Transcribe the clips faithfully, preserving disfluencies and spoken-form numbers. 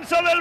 defensa del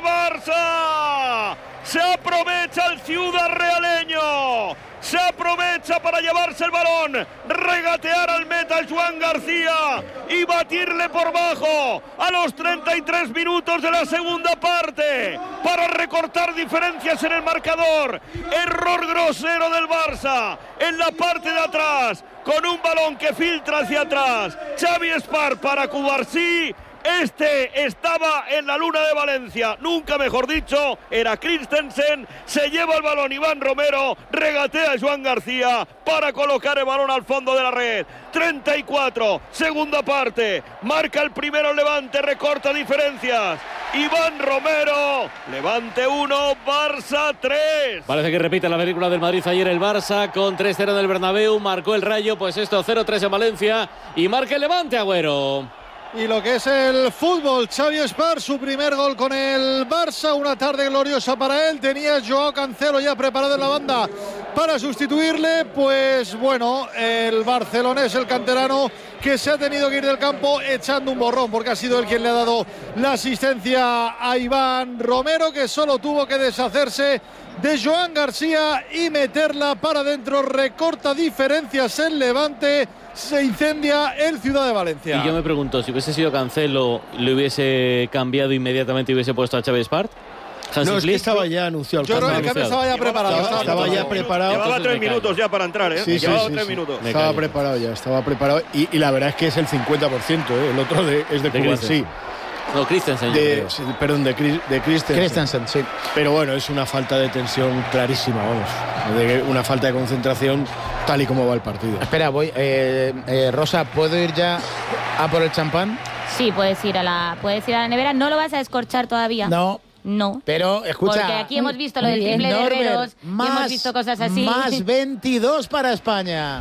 Barça. Se aprovecha el ciudad realeño. Se aprovecha para llevarse el balón, regatear al meta el Joan García y batirle por bajo a los treinta y tres minutos de la segunda parte para recortar diferencias en el marcador. Error grosero del Barça en la parte de atrás, con un balón que filtra hacia atrás. Xavi Espart para Cubarsí. Este estaba en la luna de Valencia, nunca mejor dicho, era Christensen, se lleva el balón Iván Romero, regatea a Joan García para colocar el balón al fondo de la red. treinta y cuatro, segunda parte, marca el primero el Levante, recorta diferencias. Iván Romero, Levante uno, Barça tres. Parece que repite la película del Madrid ayer el Barça con tres cero en el Bernabéu, marcó el Rayo, pues esto cero tres en Valencia y marca el Levante, Agüero. Y lo que es el fútbol, Xavi Espart, su primer gol con el Barça, una tarde gloriosa para él, tenía Joao Cancelo ya preparado en la banda para sustituirle, pues bueno, el barcelonés, el canterano, que se ha tenido que ir del campo echando un borrón, porque ha sido él quien le ha dado la asistencia a Iván Romero, que solo tuvo que deshacerse de Joan García y meterla para adentro, recorta diferencias el Levante, se incendia el Ciudad de Valencia. Y yo me pregunto, si hubiese sido Cancelo, ¿le hubiese cambiado inmediatamente y hubiese puesto a Xavi Espart? No, es que estaba ya anunciado el Yo creo cambio. que el cambio estaba ya preparado. Estaba, estaba ya preparado. Llevaba tres minutos ya para entrar, ¿eh? Sí, sí, Llevaba sí, tres sí. minutos. Estaba preparado ya, estaba preparado. Y, y la verdad es que es el cincuenta por ciento, ¿eh? El otro de, es de, De Cuba, sí. No, Christensen. De, sí, perdón, de, de Christensen. Christensen, sí. Pero bueno, es una falta de tensión clarísima, vamos. De una falta de concentración tal y como va el partido. Espera, voy. Eh, eh, Rosa, ¿puedo ir ya a por el champán? Sí, puedes ir a la, puedes ir a la nevera. ¿No lo vas a descorchar todavía? No. No. Pero, escucha. Porque aquí hemos visto lo del Muy bien, triple de Norbert, Herreros y más, hemos visto cosas así. Más veintidós para España.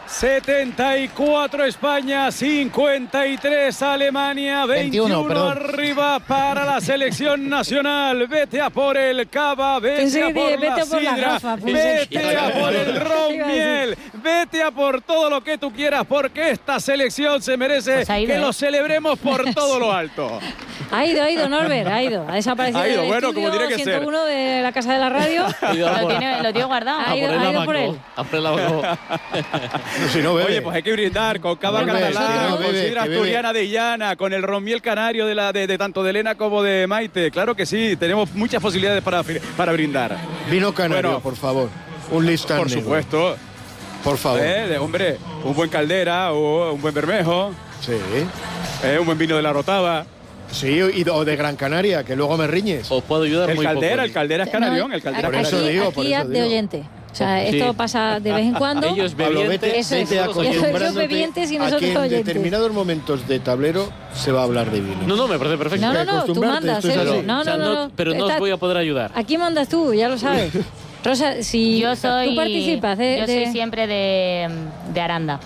setenta y cuatro España, cincuenta y tres Alemania, veintiuno, veintiuno arriba para la selección nacional. Vete a por el cava, vete Pensé a que por vete la a por la sidra, gafa, pensé vete que- a por el ron Iba a decir. miel, vete a por todo lo que tú quieras, porque esta selección se merece Pues ha ido, que ¿eh? lo celebremos por todo lo alto. Ha ido, ha ido, Norbert, ha ido. Ha desaparecido Ha ido, del bueno, estudio como tiene que ser. ciento uno de la Casa de la Radio. Ha ido a Lo por- tiene, lo tiene guardado. Ha a ido- por el ha ido por abaco, él. a por el abaco. No, si no bebe. Oye, pues hay que brindar con cava Bebe, catalana, que no con bebe, sidra que bebe. asturiana de Llana, con el romiel canario de, la, de, de tanto de Elena como de Maite. Claro que sí, tenemos muchas posibilidades para, para brindar. Vino canario, Bueno, por favor. Un listán Por negro, supuesto. por favor. Eh, de- hombre, un buen caldera o un buen bermejo, Sí. eh, un buen vino de la Rotava. Sí, y, o de Gran Canaria, que luego me riñes. Os puedo ayudar El muy caldera, poco. el caldera es canarión, el caldera Por es eso aquí, canarión. digo, por aquí eso de digo. oyente. O sea, Sí. esto pasa de vez en cuando. Ellos Pablo, bebientes, vete, Eso es. vete Ellos acostumbrándote bebientes y a nosotros que en oyentes. determinados momentos de tablero se va a hablar de vino. No, no, me parece perfecto. No, no, no, tú acostumbrarte, mandas. esto es ¿eh? así. No, O sea, no, no, no. Pero no os Está- voy a poder ayudar. Aquí mandas tú, ya lo sabes. Rosa, si Yo soy. tú participas de... yo de- soy siempre de, de Aranda.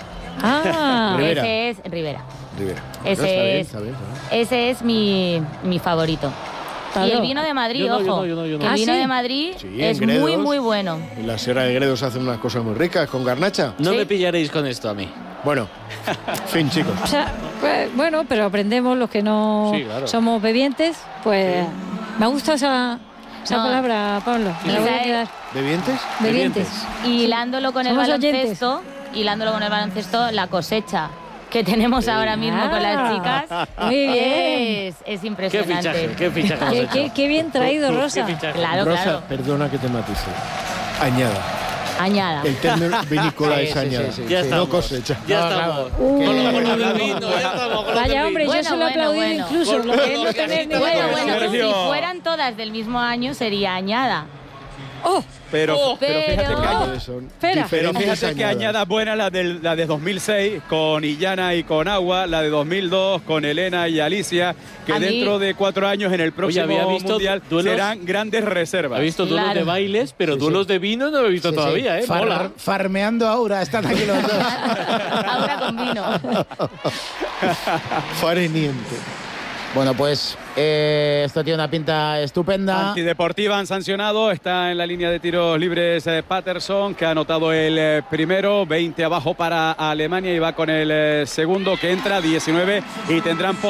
Ah, Rivera. Ese es Rivera. Rivera. Ese Está bien, es- está bien, está bien. Ese es mi, mi favorito. claro. Y el vino de Madrid, Yo no, yo ojo. no, yo no, yo no. que el ¿Ah, vino sí? de Madrid Sí, en es Gredos. muy, muy bueno. En la Sierra de Gredos hacen unas cosas muy ricas con garnacha. No Sí. me pillaréis con esto a mí. Bueno, fin, chicos. O sea, pues, bueno, pero aprendemos los que no Sí, claro. somos bebientes, pues me gusta esa, esa No. palabra, Pablo. Me la voy a Esa es- quedar. ¿Bebientes? Bebientes. Y hilándolo con el Somos baloncesto, hilándolo con el baloncesto, la cosecha que tenemos ahora mismo con las Ah, chicas muy bien. es, es Qué impresionante. fichaje, qué fichaje hemos Qué, hecho. qué- qué bien traído, Rosa. Qué fichaje. Claro, Rosa, claro. perdona que te matice. Añada. Añada. El término vinícola Sí, es sí, añada. sí, sí. Ya No estamos. cosecha. Ya No, estamos. claro. Uh, Con lo, con lo del vino, ya estamos. con lo Vaya del hombre, vino. yo se lo he Bueno, aplaudido bueno, incluso, bueno. lo que es no Por tener ni favor, Bueno, idea. bueno, Sergio. si fueran todas del mismo año sería añada. ¡Oh! Pero, Oh, pero fíjate pero- que hay- Entonces son Espera. Pero diferentes fíjate que añadas. añada buena la, del, la de dos mil seis con Illana y con Agua, la de dos mil dos con Elena y Alicia, que A mí- dentro de cuatro años en el próximo había visto Mundial duelos- serán grandes reservas. He visto duelos Claro. de bailes, pero Sí, duelos sí. de vino no lo he visto Sí, sí. todavía, ¿eh? Far- Mola. Farmeando Aura, están aquí los dos. Ahora con vino. Fareniente. Bueno, pues eh, esto tiene una pinta estupenda. Antideportiva han sancionado, está en la línea de tiros libres eh, Patterson, que ha anotado el eh, primero, veinte abajo para Alemania y va con el eh, segundo que entra, diecinueve, y tendrán